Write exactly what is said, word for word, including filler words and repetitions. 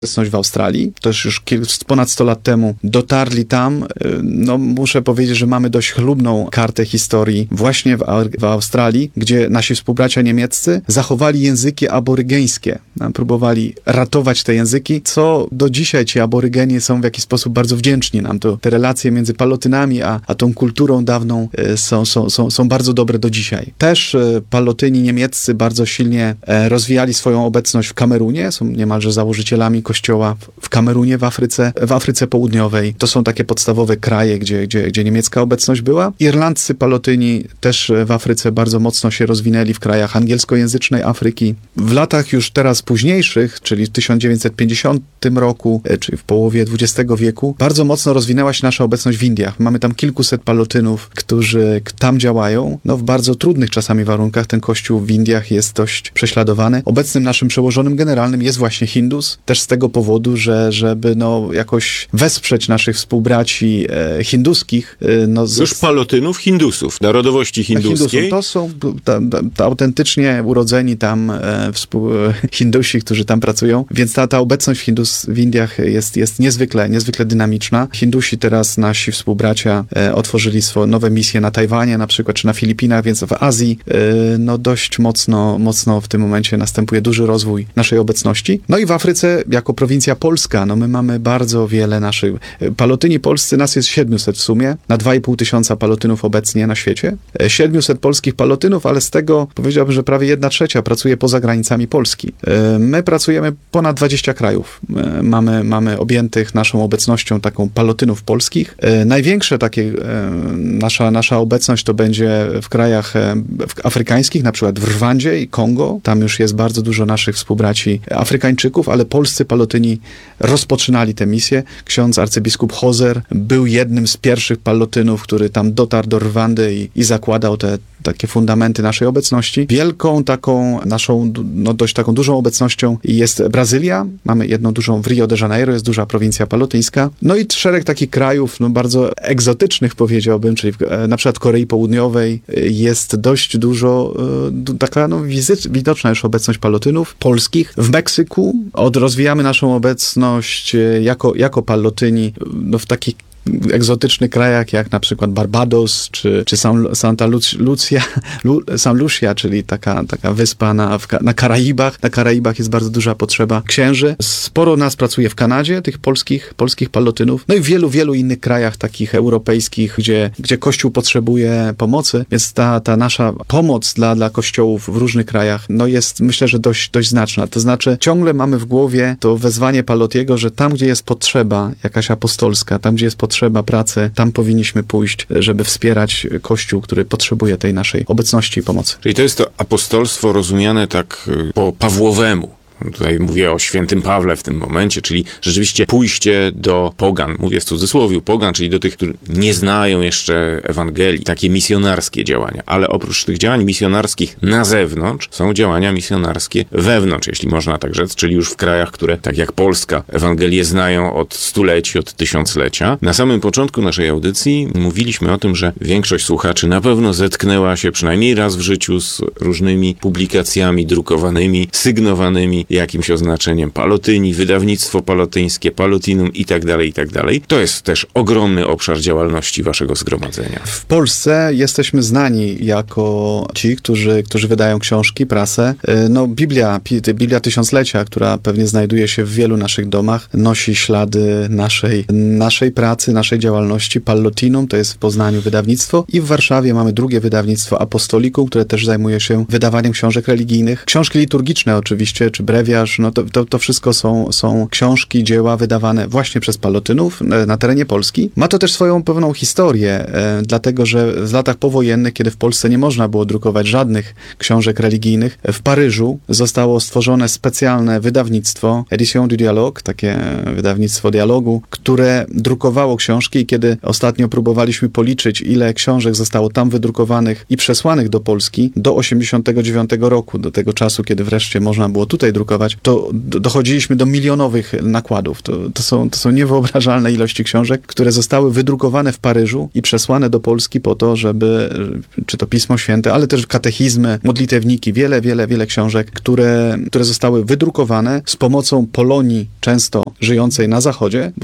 obecność w Australii, też już ponad sto lat temu dotarli tam. No muszę powiedzieć, że mamy dość chlubną kartę historii właśnie w, w Australii, gdzie nasi współbracia niemieccy zachowali języki aborygeńskie. Próbowali ratować te języki, co do dzisiaj ci aborygeni są w jakiś sposób bardzo wdzięczni nam. To te relacje między Palotynami a, a tą kulturą dawną są, są, są, są bardzo dobre do dzisiaj. Też Palotyni niemieccy bardzo silnie rozwijali swoją obecność w Kamerunie, są niemalże założycielami kościoła w Kamerunie, w Afryce, w Afryce Południowej. To są takie podstawowe kraje, gdzie, gdzie, gdzie niemiecka obecność była. Irlandzcy Palotyni też w Afryce bardzo mocno się rozwinęli w krajach angielskojęzycznej Afryki. W latach już teraz późniejszych, czyli w tysiąc dziewięćset pięćdziesiątym roku, czyli w połowie dwudziestego wieku, bardzo mocno rozwinęła się nasza obecność w Indiach. Mamy tam kilkuset Palotynów, którzy tam działają. No w bardzo trudnych czasami warunkach ten kościół w Indiach jest dość prześladowany. Obecnym naszym przełożonym generalnym jest właśnie Hindus, też z tego powodu, że żeby no jakoś wesprzeć naszych współbraci e, hinduskich. E, no, z... Już Palotynów, Hindusów, narodowości hinduskiej. Hindusów, to są ta, ta, ta autentycznie urodzeni tam e, współ, e, Hindusi, którzy tam pracują, więc ta, ta obecność w, Hindus, w Indiach jest, jest niezwykle, niezwykle dynamiczna. Hindusi teraz, nasi współbracia, e, otworzyli swoje nowe misje na Tajwanie na przykład, czy na Filipinach, więc w Azji e, no dość mocno, mocno w tym momencie następuje duży rozwój naszej obecności. No i w Afryce, jako prowincja polska, no my mamy bardzo wiele naszych... Palotyni polscy, nas jest siedmiuset w sumie, na dwa i pół tysiąca Palotynów obecnie na świecie. siedmiuset polskich Palotynów, ale z tego powiedziałbym, że prawie jedna trzecia pracuje poza granicami Polski. My pracujemy ponad dwadzieścia krajów. Mamy, mamy objętych naszą obecnością taką Palotynów polskich. Największe takie nasza, nasza obecność to będzie w krajach afrykańskich, na przykład w Rwandzie i Kongo. Tam już jest bardzo dużo naszych współbraci Afrykańczyków, ale polscy Palotyni rozpoczynali tę misję. Ksiądz arcybiskup Hozer był jednym z pierwszych Palotynów, który tam dotarł do Rwandy i, i zakładał te takie fundamenty naszej obecności. Wielką taką naszą, no dość taką dużą obecnością jest Brazylia. Mamy jedną dużą w Rio de Janeiro, jest duża prowincja palotyńska. No i szereg takich krajów, no bardzo egzotycznych powiedziałbym, czyli w, na przykład w Korei Południowej jest dość dużo, taka no wizyt, widoczna już obecność Palotynów polskich. W Meksyku od, rozwijamy naszą obecność jako, jako Palotyni no w takich egzotycznych krajach, jak na przykład Barbados, czy, czy San, Santa Lucia, Lu, San Lucia, czyli taka, taka wyspa na, w, na Karaibach. Na Karaibach jest bardzo duża potrzeba księży. Sporo nas pracuje w Kanadzie, tych polskich, polskich Palotynów. No i w wielu, wielu innych krajach takich europejskich, gdzie, gdzie Kościół potrzebuje pomocy, więc ta, ta nasza pomoc dla, dla kościołów w różnych krajach, no jest, myślę, że dość, dość znaczna. To znaczy, ciągle mamy w głowie to wezwanie Palotiego, że tam, gdzie jest potrzeba jakaś apostolska, tam, gdzie jest potrzeba Potrzeba pracy, tam powinniśmy pójść, żeby wspierać Kościół, który potrzebuje tej naszej obecności i pomocy. Czyli to jest to apostolstwo rozumiane tak po Pawłowemu. Tutaj mówię o świętym Pawle w tym momencie, czyli rzeczywiście pójście do pogan, mówię w cudzysłowie, pogan, czyli do tych, którzy nie znają jeszcze Ewangelii, takie misjonarskie działania. Ale oprócz tych działań misjonarskich na zewnątrz są działania misjonarskie wewnątrz, jeśli można tak rzec, czyli już w krajach, które, tak jak Polska, Ewangelię znają od stuleci, od tysiąclecia. Na samym początku naszej audycji mówiliśmy o tym, że większość słuchaczy na pewno zetknęła się przynajmniej raz w życiu z różnymi publikacjami drukowanymi, sygnowanymi jakimś oznaczeniem Palotyni, wydawnictwo palotyńskie, Palotinum i tak dalej, i tak dalej. To jest też ogromny obszar działalności waszego zgromadzenia. W Polsce jesteśmy znani jako ci, którzy, którzy wydają książki, prasę. No Biblia, Biblia Tysiąclecia, która pewnie znajduje się w wielu naszych domach, nosi ślady naszej, naszej pracy, naszej działalności. Pallotinum to jest w Poznaniu wydawnictwo i w Warszawie mamy drugie wydawnictwo Apostolikum, które też zajmuje się wydawaniem książek religijnych. Książki liturgiczne oczywiście, czy brewiarz, no to, to, to wszystko są, są książki, dzieła wydawane właśnie przez Palotynów na terenie Polski. Ma to też swoją pewną historię, e, dlatego że w latach powojennych, kiedy w Polsce nie można było drukować żadnych książek religijnych, w Paryżu zostało stworzone specjalne wydawnictwo Edition du Dialogue, takie wydawnictwo dialogu, które drukowało książki i kiedy ostatnio próbowaliśmy policzyć, ile książek zostało tam wydrukowanych i przesłanych do Polski do osiemdziesiątego dziewiątego roku, do tego czasu, kiedy wreszcie można było tutaj drukować wydrukować, to do, dochodziliśmy do milionowych nakładów. To, to, są, to są niewyobrażalne ilości książek, które zostały wydrukowane w Paryżu i przesłane do Polski po to, żeby, czy to Pismo Święte, ale też katechizmy, modlitewniki, wiele, wiele, wiele książek, które, które zostały wydrukowane z pomocą Polonii, często żyjącej na Zachodzie,